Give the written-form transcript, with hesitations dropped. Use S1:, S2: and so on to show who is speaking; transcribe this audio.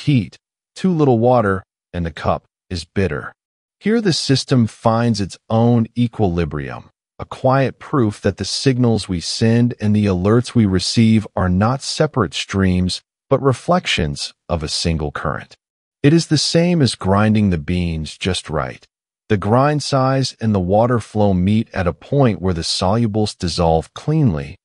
S1: heat, too little water, and the cup is bitter. Here the system finds its own equilibrium, a quiet proof that the signals we send and the alerts we receive are not separate streams, but reflections of a single current. It is the same as grinding the beans just right. The grind size and the water flow meet at a point where the solubles dissolve cleanly,